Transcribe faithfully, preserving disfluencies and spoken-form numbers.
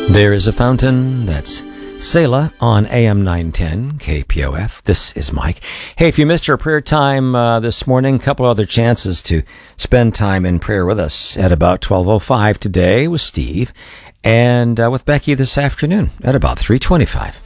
There is a fountain. That's Selah on A M nine ten K P O F. This is Mike. Hey, if you missed our prayer time uh, this morning, a couple other chances to spend time in prayer with us at about twelve oh five today with Steve, and uh, with Becky this afternoon at about three twenty-five.